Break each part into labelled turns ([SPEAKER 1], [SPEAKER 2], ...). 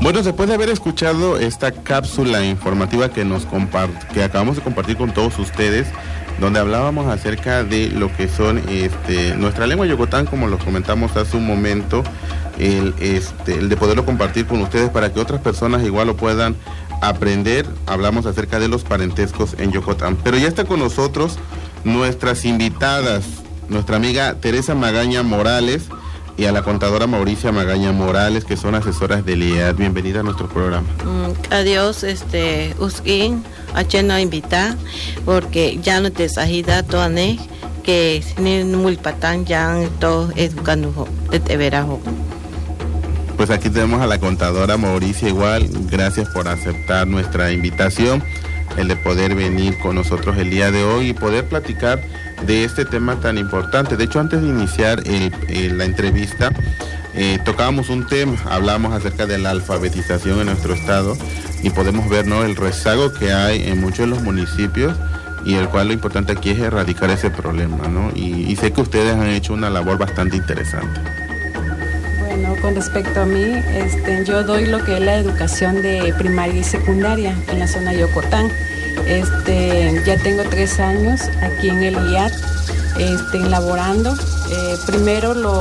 [SPEAKER 1] Bueno, después de haber escuchado esta cápsula informativa que acabamos de compartir con todos ustedes, donde hablábamos acerca de lo que son nuestra lengua yocotán, como lo comentamos hace un momento, el de poderlo compartir con ustedes para que otras personas igual lo puedan aprender. Hablamos acerca de los parentescos en Yocotán. Pero ya está con nosotros nuestras invitadas, nuestra amiga Teresa Magaña Morales y a la contadora Mauricia Magaña Morales, que son asesoras del IEAD. Bienvenida a nuestro programa.
[SPEAKER 2] Adiós, Uskin, a invitar, porque ya no te sajida toane, que ni mulpatán ya todo educando de teverajo.
[SPEAKER 1] Pues aquí tenemos a la contadora Mauricia igual. Gracias por aceptar nuestra invitación, el de poder venir con nosotros el día de hoy y poder platicar de este tema tan importante. De hecho, antes de iniciar la entrevista, tocábamos un tema, hablamos acerca de la alfabetización en nuestro estado y podemos ver, ¿no?, el rezago que hay en muchos de los municipios, y el cual lo importante aquí es erradicar ese problema, ¿no? Y sé que ustedes han hecho una labor bastante interesante.
[SPEAKER 3] Bueno, con respecto a mí, yo doy lo que es la educación de primaria y secundaria en la zona de Yocotán. Ya tengo 3 años aquí en el IAD, laborando. Primero lo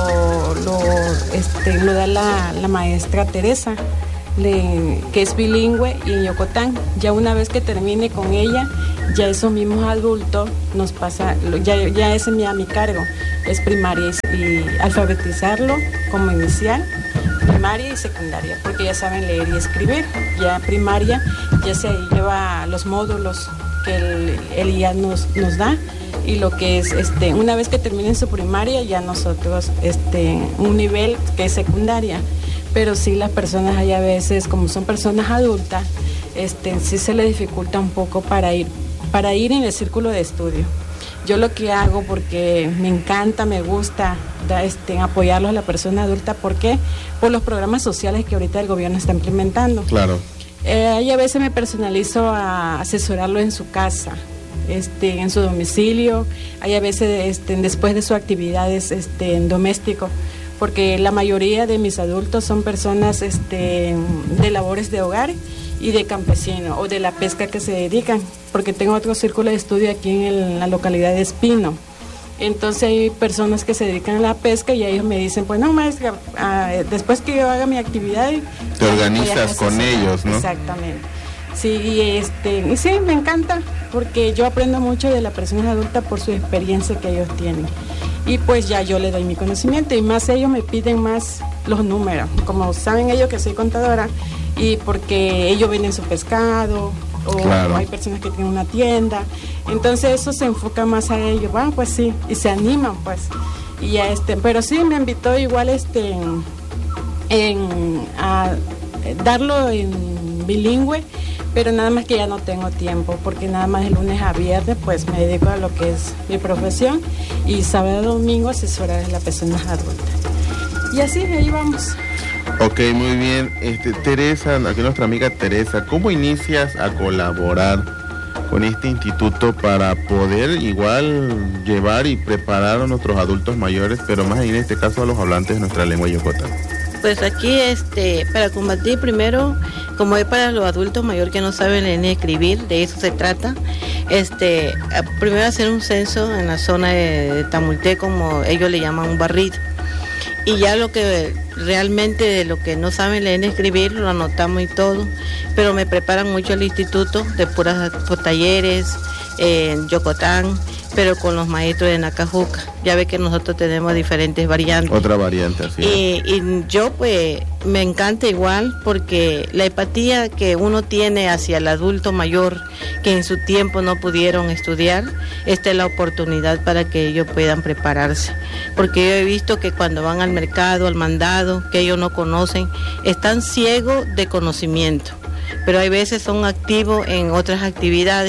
[SPEAKER 3] da la maestra Teresa, que es bilingüe, y en Yocotán. Ya una vez que termine con ella, ya esos mismos adultos nos pasa, ya ese es a mi cargo, es primaria y alfabetizarlo como inicial, primaria y secundaria, porque ya saben leer y escribir. Ya primaria ya se lleva los módulos que el IAD nos da, y lo que es una vez que terminen su primaria, ya nosotros un nivel que es secundaria. Pero sí, las personas hay a veces, como son personas adultas, sí se les dificulta un poco para ir en el círculo de estudio. Yo lo que hago, porque me encanta, me gusta apoyarlos a la persona adulta. ¿Por qué? Por los programas sociales que ahorita el gobierno está implementando.
[SPEAKER 1] Claro.
[SPEAKER 3] Hay a veces me personalizo a asesorarlo en su casa, en su domicilio. Hay a veces después de sus actividades en doméstico, porque la mayoría de mis adultos son personas de labores de hogar y de campesino o de la pesca que se dedican, porque tengo otro círculo de estudio aquí en la localidad de Espino. Entonces hay personas que se dedican a la pesca y ellos me dicen, pues no, maestra, después que yo haga mi actividad...
[SPEAKER 1] Te organizas con ellos, ¿no?
[SPEAKER 3] Exactamente. Sí, y sí, me encanta, porque yo aprendo mucho de las personas adultas por su experiencia que ellos tienen. Y pues ya yo le doy mi conocimiento, y más ellos me piden más los números, como saben ellos que soy contadora, y porque ellos venden su pescado, o claro, hay personas que tienen una tienda, entonces eso se enfoca más a ellos. Bueno, pues sí, y se animan, pues. Y ya pero sí me invitó igual a darlo en bilingüe, pero nada más que ya no tengo tiempo, porque nada más de lunes a viernes pues me dedico a lo que es mi profesión, y sábado y domingo asesorar a las personas adultas. Y así, ahí vamos.
[SPEAKER 1] Ok, muy bien. Teresa, aquí nuestra amiga Teresa, ¿cómo inicias a colaborar con este instituto para poder igual llevar y preparar a nuestros adultos mayores, pero más en este caso a los hablantes de nuestra lengua yocotá?
[SPEAKER 2] Pues aquí, para combatir primero, como es para los adultos mayores que no saben leer ni escribir, de eso se trata. Primero hacer un censo en la zona de Tamulté, como ellos le llaman un barrido. Y ya lo que realmente de lo que no saben leer ni escribir lo anotamos y todo, pero me preparan mucho el instituto de puras talleres en Yocotán, pero con los maestros de Nacajuca. Ya ve que nosotros tenemos diferentes variantes.
[SPEAKER 1] Otra variante, así.
[SPEAKER 2] Y yo pues me encanta igual, porque la empatía que uno tiene hacia el adulto mayor que en su tiempo no pudieron estudiar, esta es la oportunidad para que ellos puedan prepararse. Porque yo he visto que cuando van al mercado, al mandado, que ellos no conocen, están ciegos de conocimiento, pero hay veces son activos en otras actividades.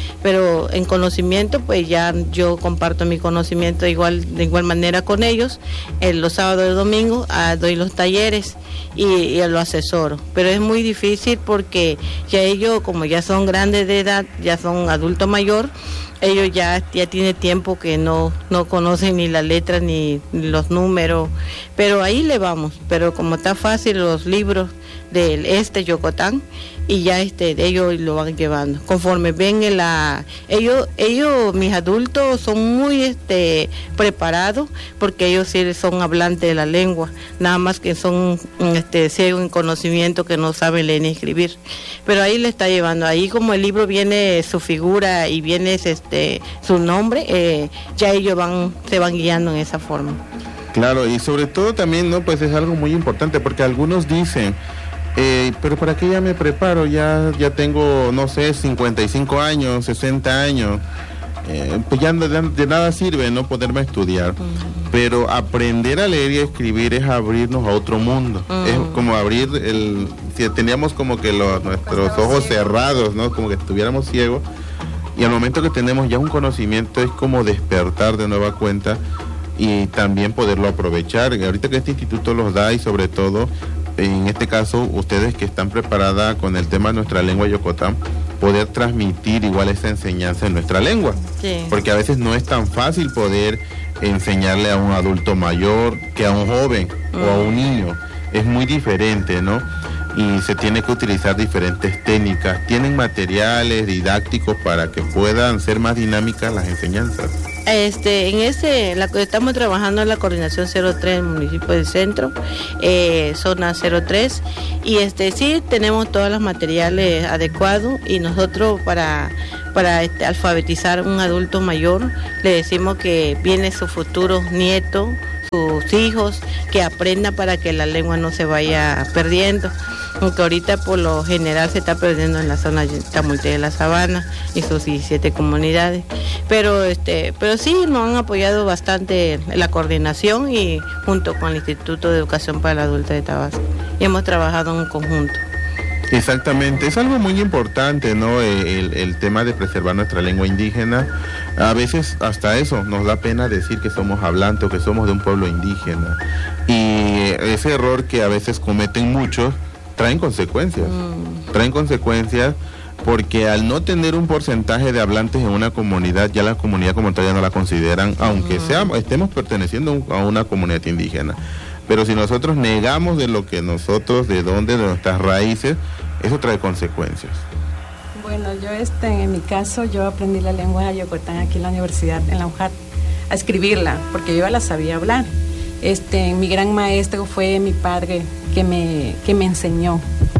[SPEAKER 2] pero en conocimiento pues ya yo comparto mi conocimiento de igual manera con ellos. Los sábados y domingos doy los talleres y lo asesoro, pero es muy difícil porque ya ellos, como ya son grandes de edad, ya son adulto mayor, ellos ya tiene tiempo que no conocen ni las letras ni los números, pero ahí le vamos. Pero como está fácil los libros del Yucatán, y ya ellos lo van llevando conforme ven ellos mis adultos son muy preparados, porque ellos sí son hablantes de la lengua, nada más que son ciegos en conocimiento, que no saben leer ni escribir, pero ahí le está llevando. Ahí como el libro viene su figura y viene su nombre, ya ellos se van guiando en esa forma.
[SPEAKER 1] Claro, y sobre todo también, ¿no? Pues es algo muy importante, porque algunos dicen, pero ¿para qué ya me preparo? Ya tengo, no sé, 55 años, 60 años, pues ya de nada sirve, ¿no? Poderme estudiar. Pero aprender a leer y a escribir es abrirnos a otro mundo. Es como abrir si teníamos como que nuestros ojos cerrados, ¿no? Como que estuviéramos ciegos. Y al momento que tenemos ya un conocimiento, es como despertar de nueva cuenta y también poderlo aprovechar. Y ahorita que este instituto los da, y sobre todo en este caso ustedes que están preparadas con el tema de nuestra lengua Yokotán, poder transmitir igual esa enseñanza en nuestra lengua. Sí. Porque a veces no es tan fácil poder enseñarle a un adulto mayor que a un joven o a un niño. Es muy diferente, ¿no? Y se tiene que utilizar diferentes técnicas. ¿Tienen materiales didácticos para que puedan ser más dinámicas las enseñanzas? Estamos trabajando en la coordinación 03 del municipio del centro, zona 03, y sí tenemos todos los materiales adecuados, y nosotros para alfabetizar a un adulto mayor le decimos que viene su futuro nieto, sus hijos, que aprenda para que la lengua no se vaya perdiendo, aunque ahorita por lo general se está perdiendo en la zona Tamulte de la Sabana y sus 17 comunidades, pero sí nos han apoyado bastante la coordinación, y junto con el Instituto de Educación para el Adulto de Tabasco, y hemos trabajado en conjunto. Exactamente, es algo muy importante, ¿no? El tema de preservar nuestra lengua indígena. A veces hasta eso nos da pena decir que somos hablantes o que somos de un pueblo indígena, y ese error que a veces cometen muchos traen consecuencias, porque al no tener un porcentaje de hablantes en una comunidad, ya la comunidad como tal ya no la consideran, aunque estemos perteneciendo a una comunidad indígena. Pero si nosotros negamos de lo que nosotros, de nuestras raíces, eso trae consecuencias.
[SPEAKER 3] Bueno, yo en mi caso, yo aprendí la lengua de Yokotán aquí en la universidad, en la UJAT, a escribirla, porque yo ya la sabía hablar. Mi gran maestro fue mi padre, que me enseñó,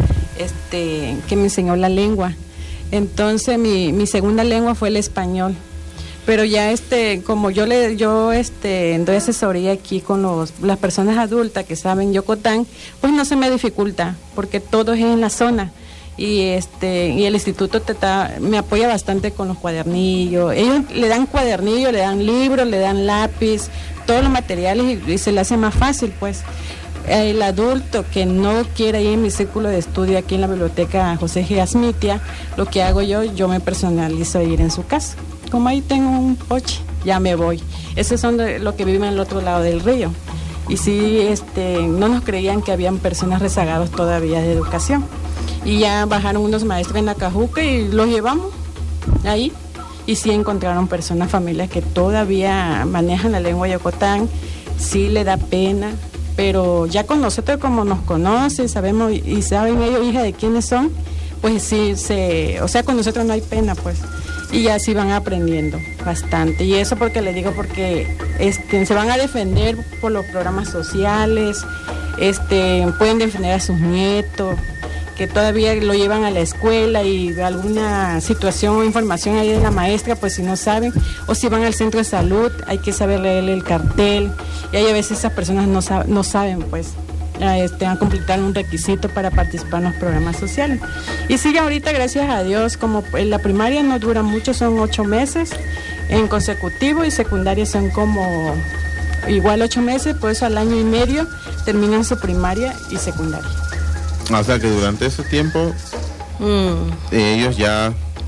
[SPEAKER 3] la lengua. Entonces mi segunda lengua fue el español. Pero ya como yo doy asesoría aquí con las personas adultas que saben Yokotán, pues no se me dificulta, porque todo es en la zona. Y el instituto me apoya bastante con los cuadernillos. Ellos le dan cuadernillos, le dan libros, le dan lápiz, todos los materiales, y se le hace más fácil, pues. El adulto que no quiera ir en mi círculo de estudio aquí en la biblioteca José G. Asmitia, lo que hago yo me personalizo a ir en su casa. Como ahí tengo un coche, ya me voy. Esos son los que viven al otro lado del río. Y sí, no nos creían que habían personas rezagadas todavía de educación. Y ya bajaron unos maestros en Acajuca y los llevamos ahí. Y sí encontraron personas, familias que todavía manejan la lengua Yokotán. Sí le da pena, pero ya con nosotros, como nos conocen, sabemos y saben ellos hija de quiénes son, pues sí, con nosotros no hay pena, pues. Y ya sí van aprendiendo bastante. Y eso porque les digo, porque se van a defender por los programas sociales, pueden defender a sus nietos, que todavía lo llevan a la escuela, y alguna situación o información ahí de la maestra, pues si no saben, o si van al centro de salud, hay que saber leer el cartel, y hay a veces esas personas no saben, pues, a completar un requisito para participar en los programas sociales. Y sigue ahorita, gracias a Dios, como en la primaria no dura mucho, son 8 meses en consecutivo, y secundaria son como igual 8 meses, por eso al año y medio terminan su primaria y secundaria.
[SPEAKER 1] O sea que durante ese tiempo ellos ya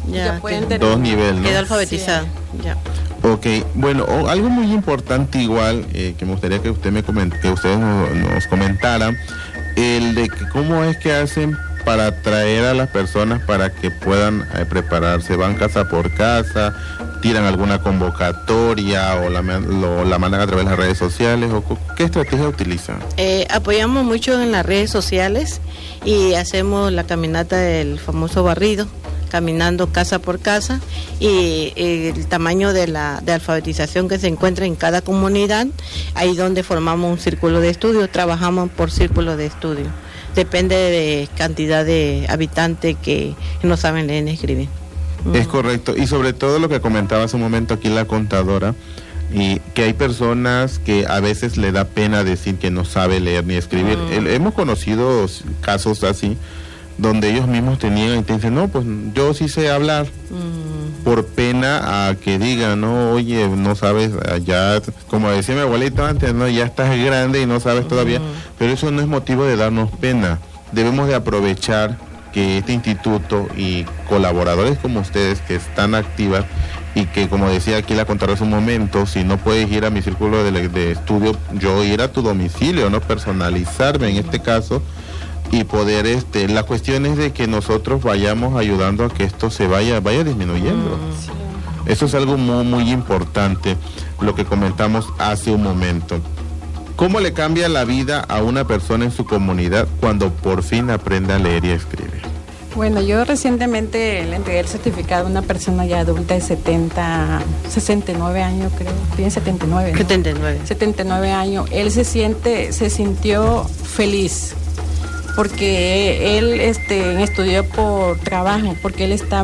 [SPEAKER 3] ya pueden tener
[SPEAKER 1] 2 niveles, ¿no?
[SPEAKER 2] Quedó alfabetizado,
[SPEAKER 3] Sí.
[SPEAKER 2] ya.
[SPEAKER 1] Ok, bueno, algo muy importante igual, que me gustaría que usted que ustedes nos comentaran, el de que cómo es que hacen para atraer a las personas para que puedan prepararse. Van casa por casa, tiran alguna convocatoria o la mandan a través de las redes sociales, o ¿qué estrategia utilizan?
[SPEAKER 2] Apoyamos mucho en las redes sociales y hacemos la caminata del famoso barrido, caminando casa por casa, y el tamaño de alfabetización que se encuentra en cada comunidad, ahí donde formamos un círculo de estudio, trabajamos por círculo de estudio. Depende de cantidad de habitantes que no saben leer ni escribir.
[SPEAKER 1] Es correcto, y sobre todo lo que comentaba hace un momento aquí la contadora, y que hay personas que a veces le da pena decir que no sabe leer ni escribir. Hemos conocido casos así, donde ellos mismos tenían y te dicen, no, pues yo sí sé hablar, por pena a que digan, no, oye, no sabes, ya, como decía mi abuelito antes, no, ya estás grande y no sabes todavía, pero eso no es motivo de darnos pena. Debemos de aprovechar que este instituto y colaboradores como ustedes que están activas, y que, como decía aquí la contadora hace un momento, si no puedes ir a mi círculo de estudio, yo ir a tu domicilio, no personalizarme en este caso, y poder, la cuestión es de que nosotros vayamos ayudando a que esto se vaya disminuyendo.
[SPEAKER 3] Sí.
[SPEAKER 1] Eso es algo muy, muy importante, lo que comentamos hace un momento. ¿Cómo le cambia la vida a una persona en su comunidad cuando por fin aprende a leer y escribir?
[SPEAKER 3] Bueno, yo recientemente le entregué el certificado a una persona ya adulta de 69 años, creo. Tiene 79. ¿no? 79 años. Él se sintió feliz, porque él estudió por trabajo, porque él está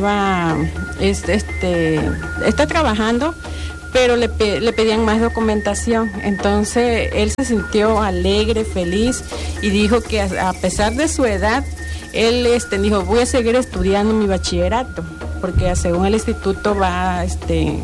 [SPEAKER 3] trabajando, pero le pedían más documentación. Entonces él se sintió alegre, feliz, y dijo que a pesar de su edad, él dijo, voy a seguir estudiando mi bachillerato, porque según el instituto va a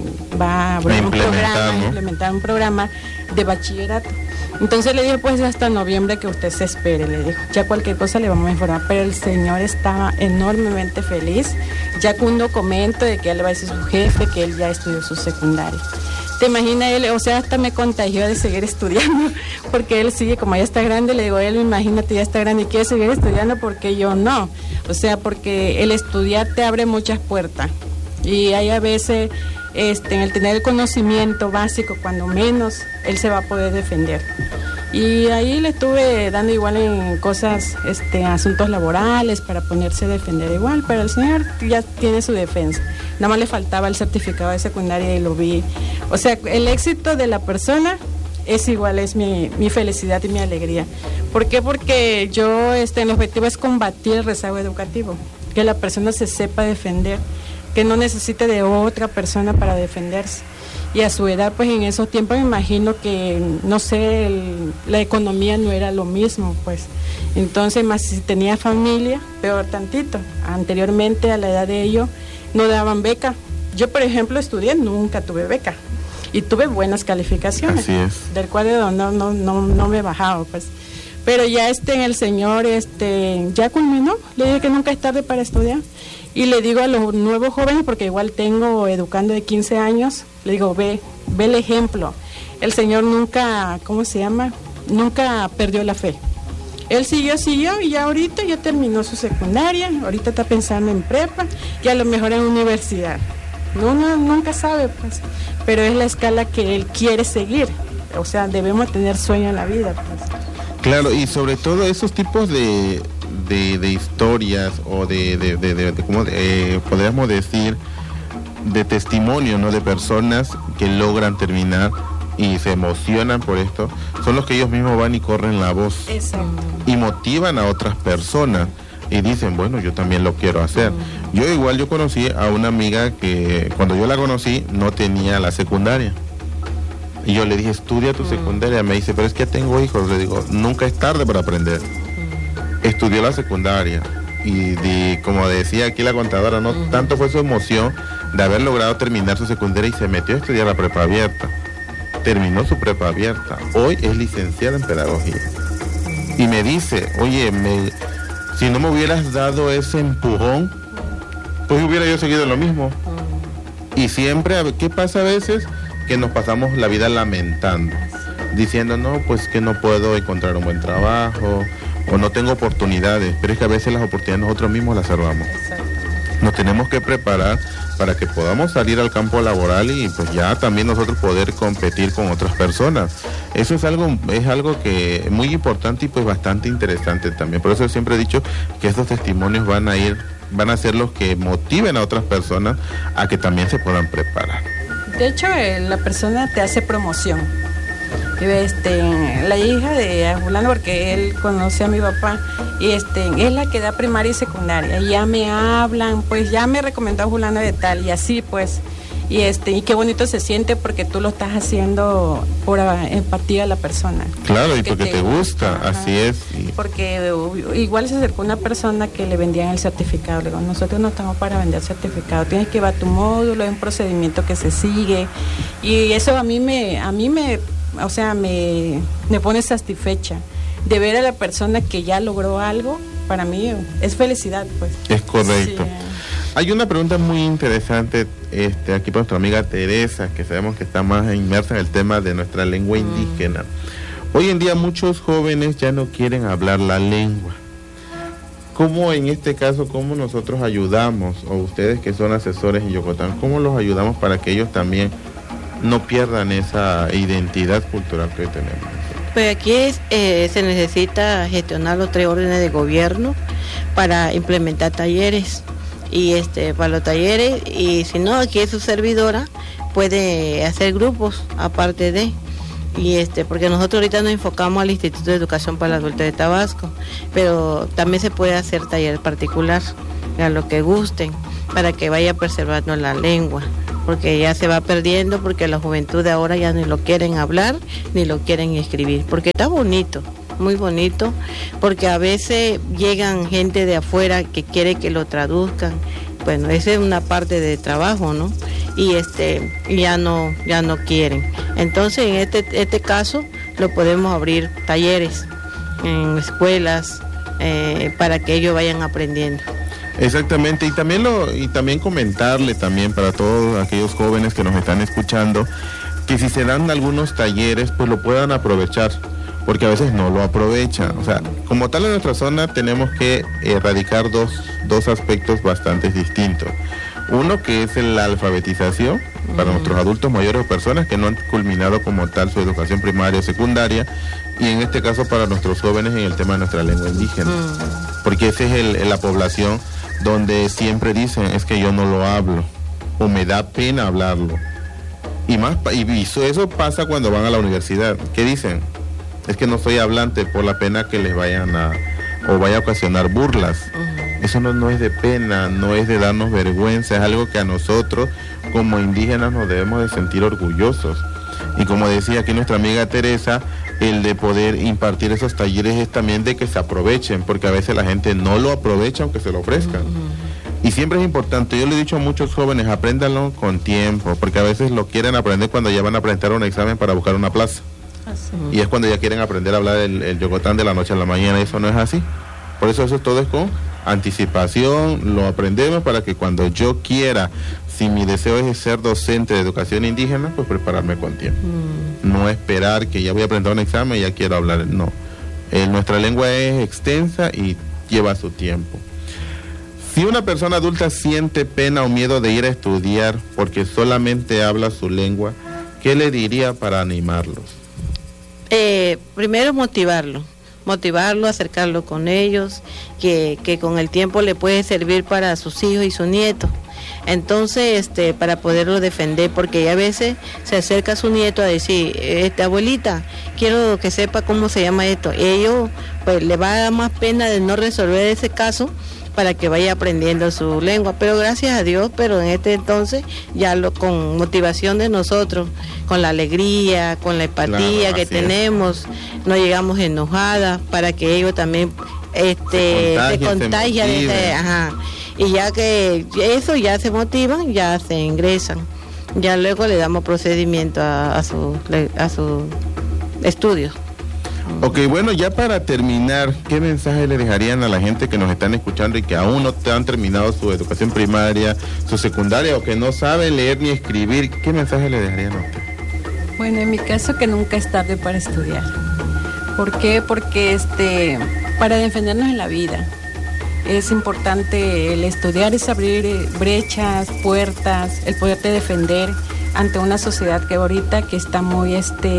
[SPEAKER 3] implementar un programa de bachillerato. Entonces le dije, pues hasta noviembre que usted se espere, le dijo, ya cualquier cosa le vamos a informar. Pero el señor estaba enormemente feliz, ya con un documento de que él va a ser su jefe, que él ya estudió su secundaria. ¿Te imaginas él? O sea, hasta me contagió de seguir estudiando, porque él sigue, como ya está grande, le digo, él, imagínate, ya está grande y quiere seguir estudiando, porque yo no. O sea, porque el estudiar te abre muchas puertas, y hay a veces, en el tener el conocimiento básico, cuando menos, él se va a poder defender. Y ahí le estuve dando igual en cosas, asuntos laborales, para ponerse a defender igual, pero el señor ya tiene su defensa. Nada más le faltaba el certificado de secundaria y lo vi. O sea, el éxito de la persona es igual, es mi felicidad y mi alegría. ¿Por qué? Porque yo, el objetivo es combatir el rezago educativo, que la persona se sepa defender, que no necesite de otra persona para defenderse. Y a su edad, pues en esos tiempos me imagino que, no sé, la economía no era lo mismo, pues. Entonces, más si tenía familia, peor tantito. Anteriormente, a la edad de ellos, no daban beca. Yo, por ejemplo, estudié, nunca tuve beca. Y tuve buenas calificaciones.
[SPEAKER 1] Así es.
[SPEAKER 3] Del cual no me he bajado, pues. Pero ya el señor ya culminó. Le dije que nunca es tarde para estudiar. Y le digo a los nuevos jóvenes, porque igual tengo educando de 15 años, le digo, ve el ejemplo. El señor nunca, nunca perdió la fe. Él siguió y ya ahorita ya terminó su secundaria, ahorita está pensando en prepa y a lo mejor en universidad. Uno nunca sabe, pues, pero es la escala que él quiere seguir. O sea, debemos tener sueño en la vida, pues.
[SPEAKER 1] Claro, y sobre todo esos tipos de historias o ¿cómo podríamos decir? De testimonio, ¿no? De personas que logran terminar y se emocionan por esto, son los que ellos mismos van y corren la voz.
[SPEAKER 3] Exacto.
[SPEAKER 1] Y motivan a otras personas y dicen, bueno, yo también lo quiero hacer. Yo conocí a una amiga que cuando yo la conocí no tenía la secundaria. Y yo le dije, estudia tu secundaria. Me dice, pero es que tengo hijos. Le digo, nunca es tarde para aprender. Estudió la secundaria. Y como decía aquí la contadora, no tanto fue su emoción de haber logrado terminar su secundaria y se metió a estudiar la prepa abierta. Terminó su prepa abierta. Hoy es licenciada en pedagogía. Y me dice, oye, si no me hubieras dado ese empujón, pues hubiera yo seguido lo mismo. Y siempre, ¿qué pasa a veces? Que nos pasamos la vida lamentando, diciendo, no, pues que no puedo encontrar un buen trabajo, o no tengo oportunidades, pero es que a veces las oportunidades nosotros mismos las cerramos. Nos tenemos que preparar para que podamos salir al campo laboral y pues ya también nosotros poder competir con otras personas. Eso es algo que es muy importante y pues bastante interesante también. Por eso siempre he dicho que estos testimonios van a ser los que motiven a otras personas a que también se puedan preparar.
[SPEAKER 3] De hecho, la persona te hace promoción. La hija de fulano, porque él conoce a mi papá, y es la que da primaria y secundaria, y ya me hablan, pues ya me recomendó a fulano de tal, y así pues, y qué bonito se siente porque tú lo estás haciendo por empatía a la persona.
[SPEAKER 1] Claro, y porque te gusta, ajá, así es.
[SPEAKER 3] Porque igual se acercó una persona que le vendían el certificado. Le digo, nosotros no estamos para vender certificado, tienes que ir a tu módulo, hay un procedimiento que se sigue, y eso a mí me pone satisfecha de ver a la persona que ya logró algo. Para mí es felicidad, pues.
[SPEAKER 1] Es correcto. Sí. Hay una pregunta muy interesante aquí por nuestra amiga Teresa, que sabemos que está más inmersa en el tema de nuestra lengua indígena. Hoy en día muchos jóvenes ya no quieren hablar la lengua. ¿Cómo en este caso, cómo nosotros ayudamos, o ustedes que son asesores en Yocotán, cómo los ayudamos para que ellos también no pierdan esa identidad cultural que tenemos?
[SPEAKER 2] Pues aquí se necesita gestionar los 3 órdenes de gobierno para implementar talleres, y para los talleres, y si no, aquí su servidora puede hacer grupos aparte de, y porque nosotros ahorita nos enfocamos al Instituto de Educación para el Adulto de Tabasco, pero también se puede hacer taller particular a lo que gusten, para que vaya preservando la lengua, porque ya se va perdiendo, porque la juventud de ahora ya ni lo quieren hablar, ni lo quieren escribir, porque está bonito, muy bonito, porque a veces llegan gente de afuera que quiere que lo traduzcan. Bueno, esa es una parte de trabajo, ¿no? Y ya no quieren. Entonces, en este caso, lo podemos abrir talleres en escuelas para que ellos vayan aprendiendo.
[SPEAKER 1] Exactamente, y también comentarle también para todos aquellos jóvenes que nos están escuchando, que si se dan algunos talleres, pues lo puedan aprovechar, porque a veces no lo aprovechan. O sea, como tal en nuestra zona tenemos que erradicar dos aspectos bastante distintos. Uno, que es la alfabetización para nuestros adultos mayores o personas que no han culminado como tal su educación primaria o secundaria, y en este caso para nuestros jóvenes en el tema de nuestra lengua indígena, porque esa es la población donde siempre dicen, es que yo no lo hablo, o me da pena hablarlo. Y eso pasa cuando van a la universidad. ¿Qué dicen? Es que no soy hablante por la pena que les vaya a ocasionar burlas. Eso no es de pena, no es de darnos vergüenza, es algo que a nosotros como indígenas nos debemos de sentir orgullosos. Y como decía aquí nuestra amiga Teresa, el de poder impartir esos talleres es también de que se aprovechen, porque a veces la gente no lo aprovecha aunque se lo ofrezcan. Y siempre es importante, yo le he dicho a muchos jóvenes, apréndanlo con tiempo, porque a veces lo quieren aprender cuando ya van a presentar un examen para buscar una plaza. Y es cuando ya quieren aprender a hablar el Yocotán de la noche a la mañana. Eso no es así. Por eso todo es con anticipación, lo aprendemos para que cuando yo quiera, si mi deseo es ser docente de educación indígena, pues prepararme con tiempo. No esperar que ya voy a presentar un examen y ya quiero hablar. No. Nuestra lengua es extensa y lleva su tiempo. Si una persona adulta siente pena o miedo de ir a estudiar porque solamente habla su lengua, ¿qué le diría para animarlos?
[SPEAKER 2] Primero motivarlo, acercarlo con ellos, que con el tiempo le puede servir para sus hijos y sus nietos. Entonces, para poderlo defender, porque ya a veces se acerca a su nieto a decir, abuelita, quiero que sepa cómo se llama esto. Ellos, pues, le va a dar más pena de no resolver ese caso para que vaya aprendiendo su lengua, pero gracias a Dios, pero en entonces ya con motivación de nosotros, con la alegría, con la empatía que tenemos, no llegamos enojadas para que ellos también se contagien, y ya que eso ya se motivan, ya se ingresan, ya luego le damos procedimiento a sus estudios.
[SPEAKER 1] Ok, bueno, ya para terminar, ¿qué mensaje le dejarían a la gente que nos están escuchando y que aún no han terminado su educación primaria, su secundaria o que no saben leer ni escribir? ¿Qué mensaje le dejarían a usted?
[SPEAKER 3] Bueno, en mi caso que nunca es tarde para estudiar. ¿Por qué? Porque para defendernos en la vida es importante el estudiar, es abrir brechas, puertas, el poderte defender ante una sociedad que ahorita que está muy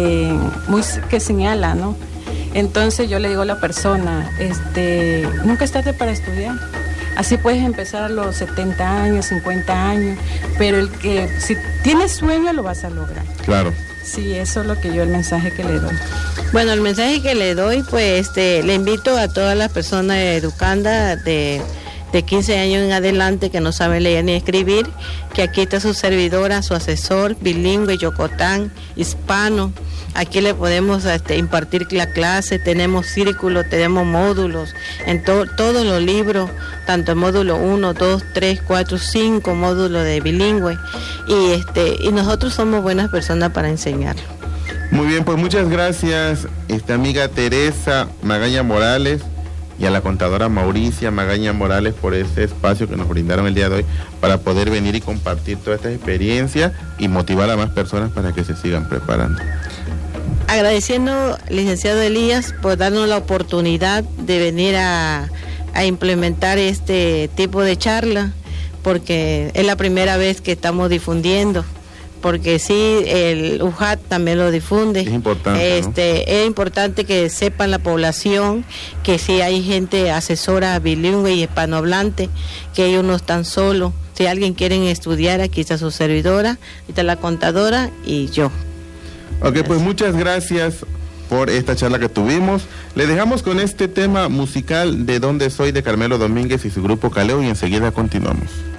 [SPEAKER 3] que señala, ¿no? Entonces yo le digo a la persona, nunca es tarde para estudiar. Así puedes empezar a los 70 años, 50 años, pero si tienes sueño lo vas a lograr.
[SPEAKER 1] Claro.
[SPEAKER 3] Sí, eso es lo que el mensaje que le doy.
[SPEAKER 2] Bueno, el mensaje que le doy, pues, le invito a todas las personas educandas de 15 años en adelante que no saben leer ni escribir, que aquí está su servidora, su asesor, bilingüe, yocotán, hispano. Aquí le podemos impartir la clase, tenemos círculos, tenemos módulos, en todos los libros, tanto el módulo 1, 2, 3, 4, 5 módulos de bilingüe, y nosotros somos buenas personas para enseñarlo.
[SPEAKER 1] Muy bien, pues muchas gracias, amiga Teresa Magaña Morales, y a la contadora Mauricia Magaña Morales por ese espacio que nos brindaron el día de hoy para poder venir y compartir toda esta experiencia y motivar a más personas para que se sigan preparando.
[SPEAKER 2] Agradeciendo, licenciado Elías, por darnos la oportunidad de venir a implementar este tipo de charla, porque es la primera vez que estamos difundiendo, porque sí, el UJAT también lo difunde.
[SPEAKER 1] Es importante, ¿no?
[SPEAKER 2] Es importante que sepan la población que sí hay gente asesora bilingüe y hispanohablante, que ellos no están solos. Si alguien quiere estudiar, aquí está su servidora, aquí está la contadora y yo.
[SPEAKER 1] Ok, pues muchas gracias por esta charla que tuvimos. Le dejamos con este tema musical de Donde Soy de Carmelo Domínguez y su grupo Caleo y enseguida continuamos.